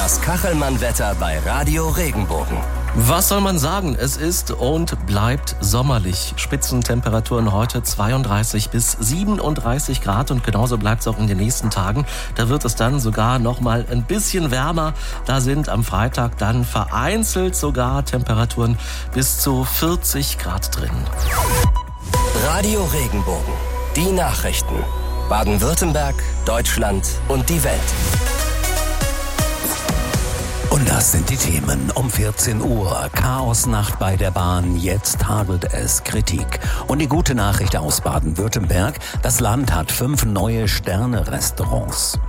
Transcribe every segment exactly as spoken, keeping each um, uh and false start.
Das Kachelmann-Wetter bei Radio Regenbogen. Was soll man sagen? Es ist und bleibt sommerlich. Spitzentemperaturen heute zweiunddreißig bis siebenunddreißig Grad und genauso bleibt es auch in den nächsten Tagen. Da wird es dann sogar noch mal ein bisschen wärmer. Da sind am Freitag dann vereinzelt sogar Temperaturen bis zu vierzig Grad drin. Radio Regenbogen. Die Nachrichten. Baden-Württemberg, Deutschland und die Welt. Und das sind die Themen um vierzehn Uhr. Chaosnacht bei der Bahn, jetzt hagelt es Kritik. Und die gute Nachricht aus Baden-Württemberg, das Land hat fünf neue Sterne-Restaurants.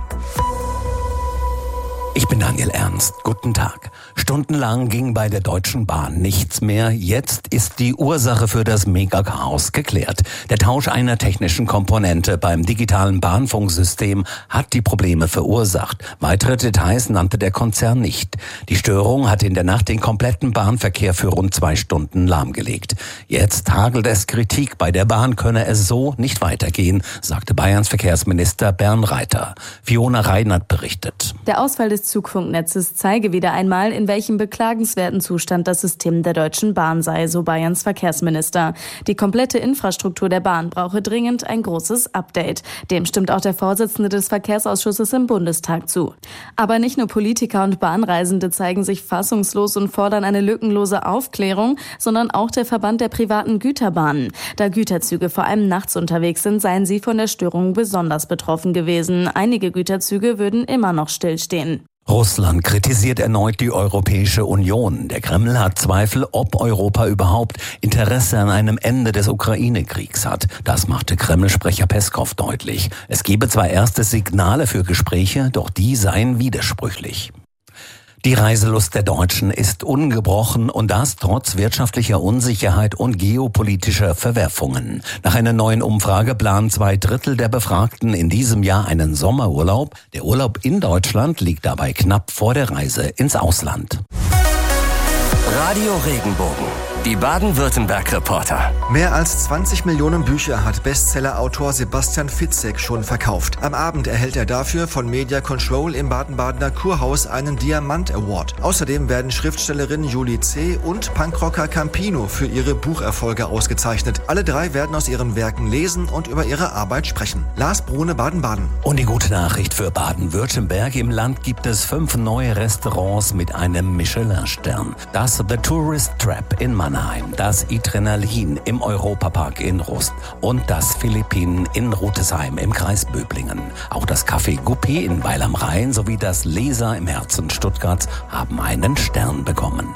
Ich bin Daniel Ernst. Guten Tag. Stundenlang ging bei der Deutschen Bahn nichts mehr. Jetzt ist die Ursache für das Megachaos geklärt. Der Tausch einer technischen Komponente beim digitalen Bahnfunksystem hat die Probleme verursacht. Weitere Details nannte der Konzern nicht. Die Störung hat in der Nacht den kompletten Bahnverkehr für rund zwei Stunden lahmgelegt. Jetzt hagelt es Kritik. Bei der Bahn könne es so nicht weitergehen, sagte Bayerns Verkehrsminister Bernd Reiter. Fiona Reinert berichtet. Der Ausfall des Zugfunknetzes zeige wieder einmal, in welchem beklagenswerten Zustand das System der Deutschen Bahn sei, so Bayerns Verkehrsminister. Die komplette Infrastruktur der Bahn brauche dringend ein großes Update. Dem stimmt auch der Vorsitzende des Verkehrsausschusses im Bundestag zu. Aber nicht nur Politiker und Bahnreisende zeigen sich fassungslos und fordern eine lückenlose Aufklärung, sondern auch der Verband der privaten Güterbahnen. Da Güterzüge vor allem nachts unterwegs sind, seien sie von der Störung besonders betroffen gewesen. Einige Güterzüge würden immer noch stillstehen. Russland kritisiert erneut die Europäische Union. Der Kreml hat Zweifel, ob Europa überhaupt Interesse an einem Ende des Ukraine-Kriegs hat. Das machte Kreml-Sprecher Peskow deutlich. Es gebe zwar erste Signale für Gespräche, doch die seien widersprüchlich. Die Reiselust der Deutschen ist ungebrochen und das trotz wirtschaftlicher Unsicherheit und geopolitischer Verwerfungen. Nach einer neuen Umfrage planen zwei Drittel der Befragten in diesem Jahr einen Sommerurlaub. Der Urlaub in Deutschland liegt dabei knapp vor der Reise ins Ausland. Radio Regenbogen. Die Baden-Württemberg-Reporter. Mehr als zwanzig Millionen Bücher hat Bestsellerautor Sebastian Fitzek schon verkauft. Am Abend erhält er dafür von Media Control im Baden-Badener Kurhaus einen Diamant Award. Außerdem werden Schriftstellerin Julie C. und Punkrocker Campino für ihre Bucherfolge ausgezeichnet. Alle drei werden aus ihren Werken lesen und über ihre Arbeit sprechen. Lars Brune, Baden-Baden. Und die gute Nachricht für Baden-Württemberg: Im Land gibt es fünf neue Restaurants mit einem Michelin-Stern. Das The Tourist Trap in Mannheim, das Adrenalin im Europapark in Rust und das Philippinen in Rutesheim im Kreis Böblingen. Auch das Café Guppi in Weil am Rhein sowie das Leser im Herzen Stuttgarts haben einen Stern bekommen.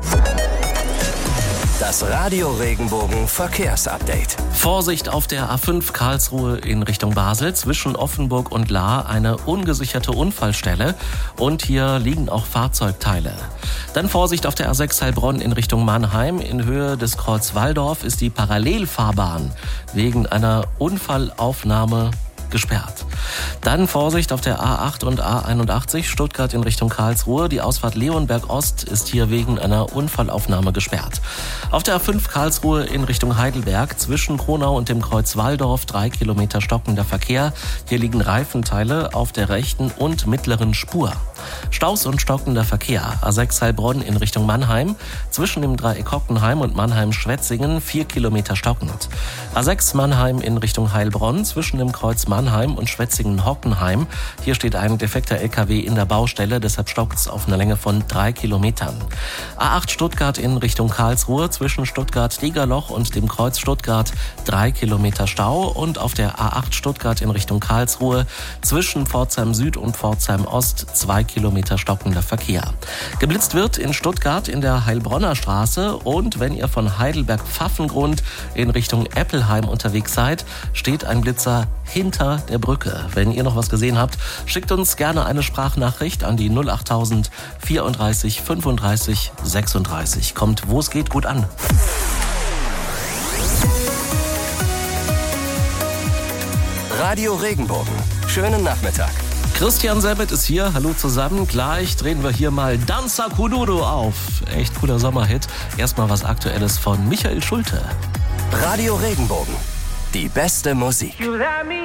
Das Radio Regenbogen Verkehrsupdate. Vorsicht auf der A fünf Karlsruhe in Richtung Basel zwischen Offenburg und Lahr, eine ungesicherte Unfallstelle und hier liegen auch Fahrzeugteile. Dann Vorsicht auf der A sechs Heilbronn in Richtung Mannheim. In Höhe des Kreuz Walldorf ist die Parallelfahrbahn wegen einer Unfallaufnahme gesperrt. Dann Vorsicht auf der A acht und A einundachtzig Stuttgart in Richtung Karlsruhe. Die Ausfahrt Leonberg Ost ist hier wegen einer Unfallaufnahme gesperrt. Auf der A fünf Karlsruhe in Richtung Heidelberg zwischen Kronau und dem Kreuz Walldorf drei Kilometer stockender Verkehr. Hier liegen Reifenteile auf der rechten und mittleren Spur. Staus und stockender Verkehr. A sechs Heilbronn in Richtung Mannheim zwischen dem Dreieck Hockenheim und Mannheim-Schwetzingen vier Kilometer stockend. A sechs Mannheim in Richtung Heilbronn zwischen dem Kreuz Mannheim und Schwetzingen-Hockenheim. Hier steht ein defekter L K W in der Baustelle, deshalb stockt es auf einer Länge von drei Kilometern. A acht Stuttgart in Richtung Karlsruhe zwischen Stuttgart-Degerloch und dem Kreuz Stuttgart drei Kilometer Stau und auf der A acht Stuttgart in Richtung Karlsruhe zwischen Pforzheim Süd und Pforzheim Ost zwei Kilometer stockender Verkehr. Geblitzt wird in Stuttgart in der Heilbronner Straße und wenn ihr von Heidelberg-Pfaffengrund in Richtung Eppelheim unterwegs seid, steht ein Blitzer hinter der Brücke. Wenn ihr noch was gesehen habt, schickt uns gerne eine Sprachnachricht an die null achttausend vierunddreißig fünfunddreißig sechsunddreißig. Kommt, wo es geht, gut an. Radio Regenbogen. Schönen Nachmittag. Christian Sabat ist hier. Hallo zusammen. Gleich drehen wir hier mal Danza Kuduro auf. Echt cooler Sommerhit. Erstmal was Aktuelles von Michael Schulte. Radio Regenbogen. Die beste Musik.